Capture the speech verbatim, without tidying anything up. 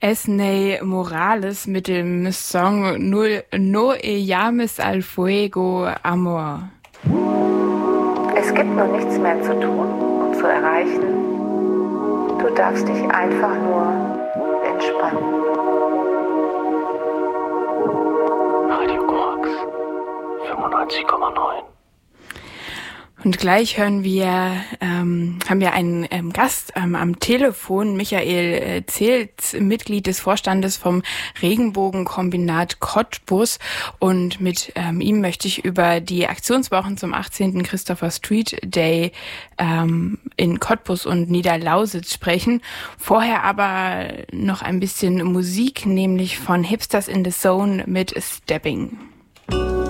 Esney Morales mit dem Song No, no llames al fuego amor. Es gibt nun nichts mehr zu tun und zu erreichen. Du darfst dich einfach nur entspannen. Radio Korax fünfundneunzig Komma neun. Und gleich hören wir, ähm, haben wir einen ähm, Gast ähm, am Telefon, Michael äh, Zelt, Mitglied des Vorstandes vom Regenbogenkombinat Cottbus. Und mit ähm, ihm möchte ich über die Aktionswochen zum achtzehnten Christopher Street Day ähm, in Cottbus und Niederlausitz sprechen. Vorher aber noch ein bisschen Musik, nämlich von Hipsters in the Zone mit Stepping.